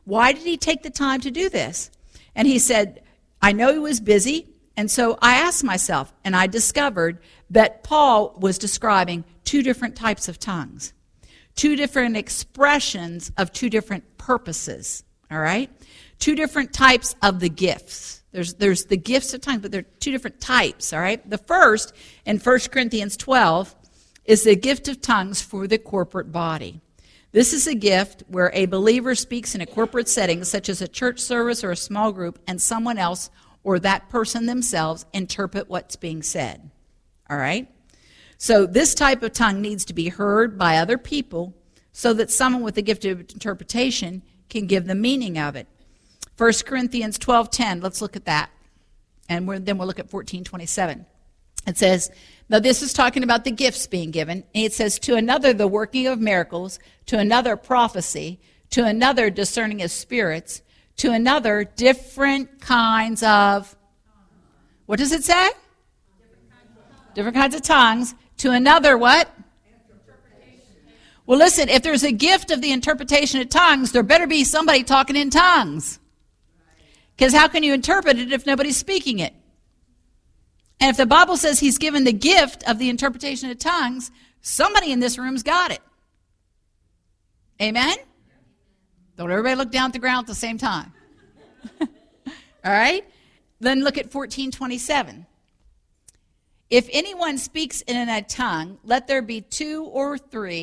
Why did he take the time to do this? And he said, I know he was busy, and so I asked myself, and I discovered that Paul was describing two different types of tongues, two different expressions of two different purposes, all right? Two different types of the gifts. There's the gifts of tongues, but there are two different types, all right? The first, in 1 Corinthians 12, is the gift of tongues for the corporate body. This is a gift where a believer speaks in a corporate setting, such as a church service or a small group, and someone else or that person themselves interpret what's being said. All right? So this type of tongue needs to be heard by other people so that someone with the gift of interpretation can give the meaning of it. 1 Corinthians 12:10, let's look at that. And then we'll look at 14:27. It says, now this is talking about the gifts being given. And it says, to another the working of miracles, to another prophecy, to another discerning of spirits, to another different kinds of, what does it say? Different kinds of tongues. To another what? Well, listen, if there's a gift of the interpretation of tongues, there better be somebody talking in tongues. Because how can you interpret it if nobody's speaking it? And if the Bible says he's given the gift of the interpretation of tongues, somebody in this room's got it. Amen? Don't everybody look down at the ground at the same time. All right? Then look at 14:27. If anyone speaks in a tongue, let there be two or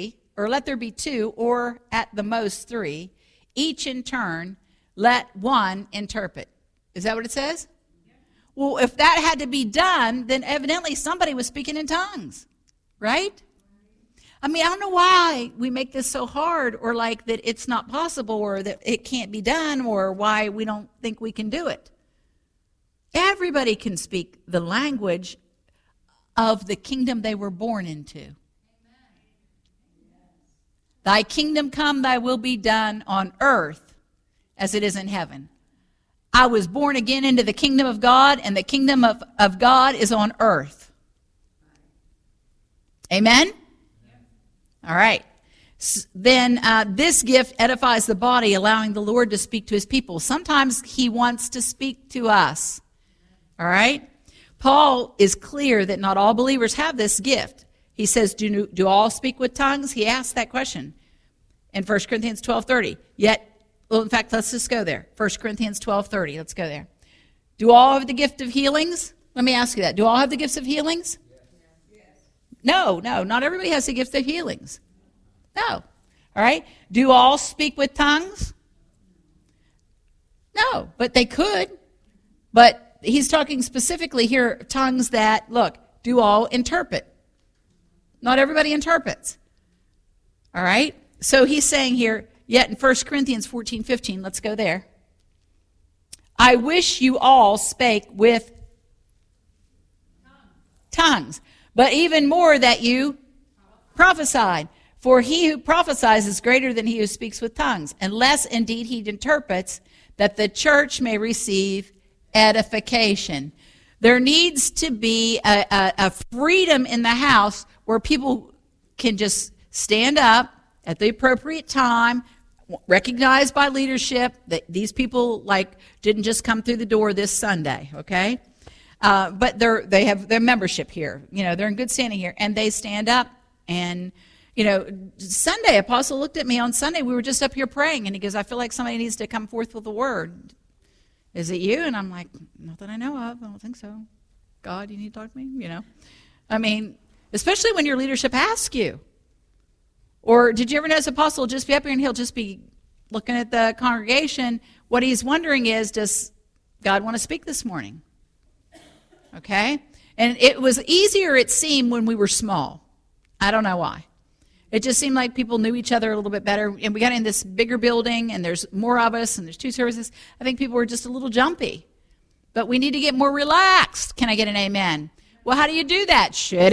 at the most three, each in turn, let one interpret. Is that what it says? Well, if that had to be done, then evidently somebody was speaking in tongues, right? I mean, I don't know why we make this so hard, or like that it's not possible, or that it can't be done, or why we don't think we can do it. Everybody can speak the language of the kingdom they were born into. Amen. Thy kingdom come, thy will be done on earth as it is in heaven. I was born again into the kingdom of God, and the kingdom of God is on earth. Amen? All right. Then this gift edifies the body, allowing the Lord to speak to his people. Sometimes he wants to speak to us. All right? Paul is clear that not all believers have this gift. He says, do all speak with tongues? He asked that question in 1 Corinthians 12:30. Well, in fact, let's just go there. 1 Corinthians 12:30. Let's go there. Do all have the gift of healings? Let me ask you that. Do all have the gifts of healings? Yes. No. Not everybody has the gift of healings. No. All right. Do all speak with tongues? No, but they could. But he's talking specifically here, tongues that, look, do all interpret. Not everybody interprets. All right. So he's saying here, yet in 1 Corinthians 14:15, let's go there. I wish you all spake with tongues, but even more that you prophesied. For he who prophesies is greater than he who speaks with tongues, unless indeed he interprets, that the church may receive edification. There needs to be a freedom in the house where people can just stand up at the appropriate time, recognized by leadership that these people didn't just come through the door this Sunday, okay? But they have their membership here. They're in good standing here, and they stand up. And Sunday, Apostle looked at me on Sunday. We were just up here praying, and he goes, "I feel like somebody needs to come forth with a word. Is it you?" And I'm like, "Not that I know of. I don't think so. God, you need to talk to me." I mean, especially when your leadership asks you. Or did you ever notice Apostle will just be up here and he'll just be looking at the congregation? What he's wondering is, does God want to speak this morning? Okay? And it was easier, it seemed, when we were small. I don't know why. It just seemed like people knew each other a little bit better. And we got in this bigger building, and there's more of us, and there's 2 services. I think people were just a little jumpy. But we need to get more relaxed. Can I get an amen? Well, how do you do that?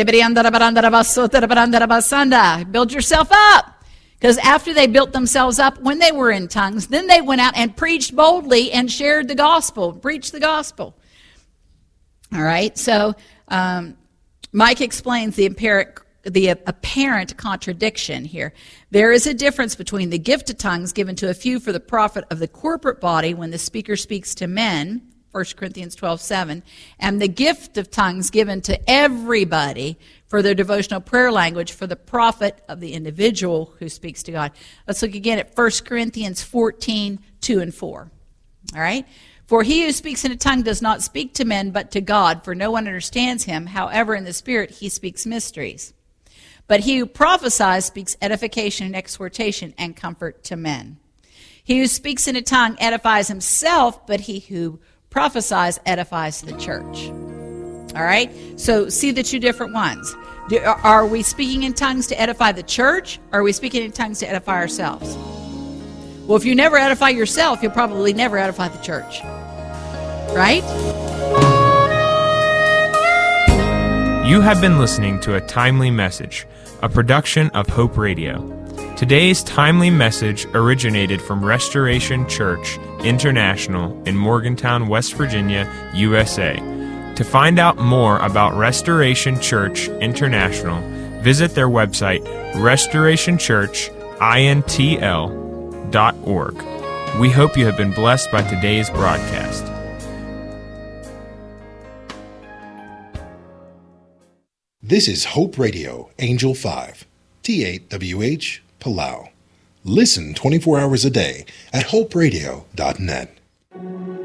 Build yourself up. Because after they built themselves up, when they were in tongues, then they went out and preached boldly and shared the gospel, preached the gospel. All right, so Mike explains the the apparent contradiction here. There is a difference between the gift of tongues given to a few for the profit of the corporate body when the speaker speaks to men, 1 Corinthians 12:7, and the gift of tongues given to everybody for their devotional prayer language for the profit of the individual who speaks to God. Let's look again at 1 Corinthians 14:2 and 4. All right? For he who speaks in a tongue does not speak to men but to God, for no one understands him. However, in the Spirit he speaks mysteries. But he who prophesies speaks edification and exhortation and comfort to men. He who speaks in a tongue edifies himself, but he who prophesies edifies the church. All right? So see the two different ones. Are we speaking in tongues to edify the church, or are we speaking in tongues to edify ourselves? Well, if you never edify yourself, you'll probably never edify the church. Right? You have been listening to a timely message, a production of Hope Radio. Today's timely message originated from Restoration Church International in Morgantown, West Virginia, USA. To find out more about Restoration Church International, visit their website, restorationchurchintl.org. We hope you have been blessed by today's broadcast. This is Hope Radio, Angel 5, T8WH, Palau. Listen 24 hours a day at hoperadio.net.